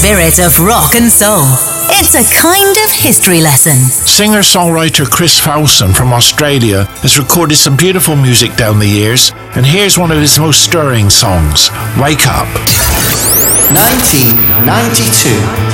spirit of rock and soul. It's a kind of history lesson. Singer-songwriter Chris Fowson from Australia has recorded some beautiful music down the years, and here's one of his most stirring songs, Wake Up. 1992.